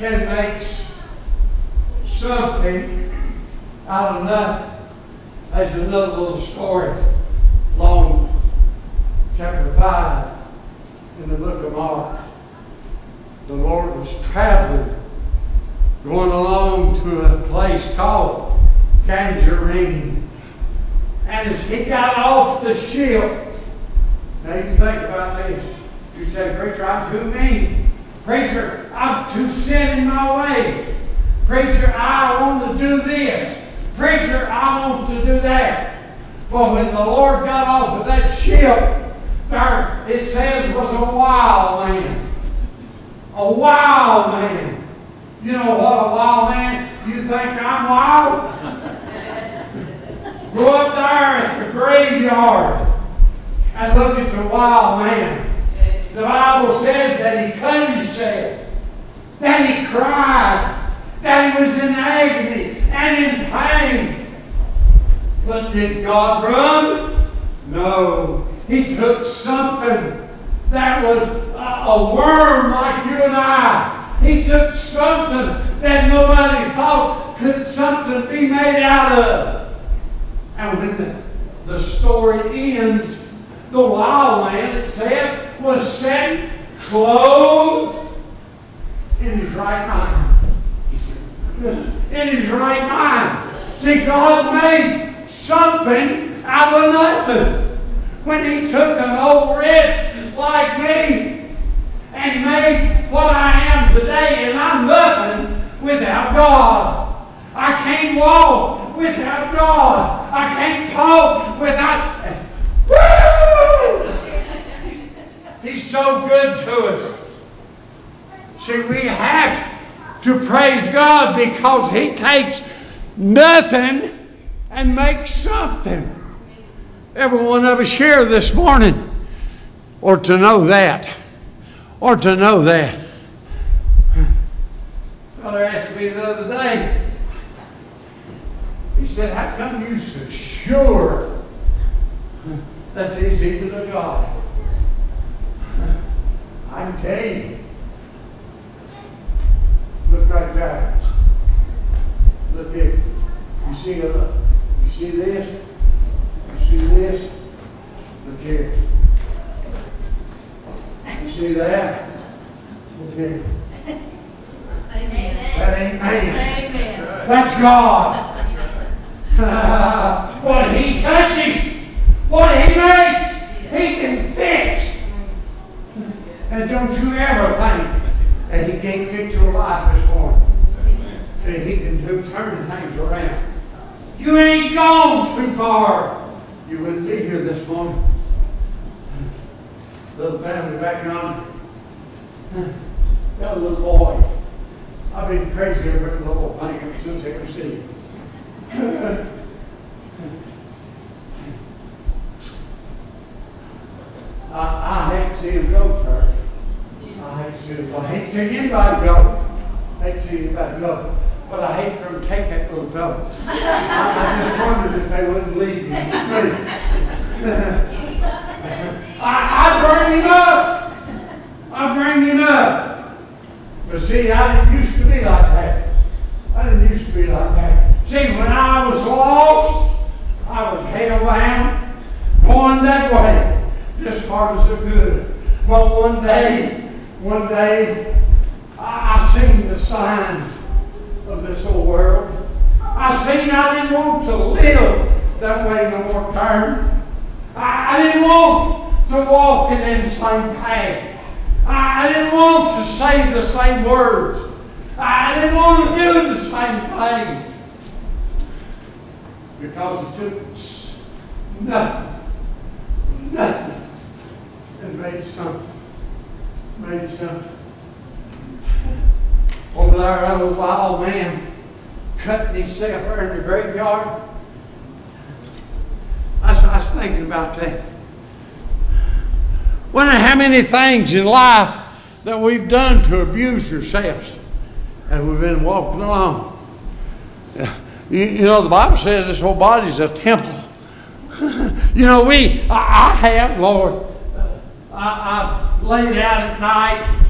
can make something out of nothing. There's another little story along chapter 5 in the book of Mark. The Lord was traveling, going along to a place called Tangerine. And as he got off the ship, now you think about this. You say, preacher, I'm too mean. Preacher, I'm too sin in my way. Preacher, I want to do this. Preacher, I want to do that. Well, when the Lord got off of that ship, there it says was a wild man. A wild man. You know what a wild man? You think I'm wild? Go up there at the graveyard and look at the wild man. The Bible says that he cut himself, that he cried, that he was in agony and in pain. But did God run? No. He took something that was a worm like you and I. He took something that nobody thought could something be made out of. And when the story ends, the wild man, it said, was sitting clothed in his right mind. In his right mind. See, God made something out of nothing. When he took an old rich like me and made what I am today, and I'm nothing without God. I can't walk without God. I can't talk without... Woo! He's so good to us. See, we have to praise God because He takes nothing and makes something. Every one of us here this morning, or to know that, or to know that. Father asked me the other day, he said, how come you so sure that there's even a God? I can tell you. Look right there. Look here. You see this? You see this? Look here. You see that? Look here. Amen. That ain't man. Amen. That's God. What He touches, what He makes, He can fix. And don't you ever think that He can't fix your life this morning. That He can turn things around. You ain't gone too far. You wouldn't be here this morning. Little family back yonder. Got a little boy. I've been crazy over the little thing ever since I could see him. I hate to see him go, church. I hate to see anybody go. I hate to see anybody go. But I hate for them to take that little fellow. I just wondered if they wouldn't leave me. I bring him up. I bring him up. But see, I didn't used to be like that. I didn't used to be like that. See, when I was lost, I was hell-bound, going that way. This part is so good. But one day, I seen the signs of this old world. I seen I didn't want to live that way no more, Karen. I didn't want to walk in the same path. I didn't want to say the same words. I didn't want to do the same thing. Because it took nothing, and made something. Over there, that old wild man cutting himself there in the graveyard. I was thinking about that. Wonder how many things in life that we've done to abuse ourselves as we've been walking along. You know, the Bible says this whole body's a temple. You know, I have, Lord, I've laid out at night